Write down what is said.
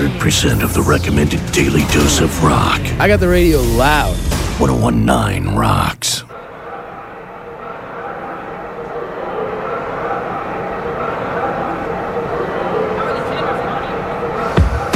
100% of the recommended daily dose of rock. I got the radio loud. 1019 rocks.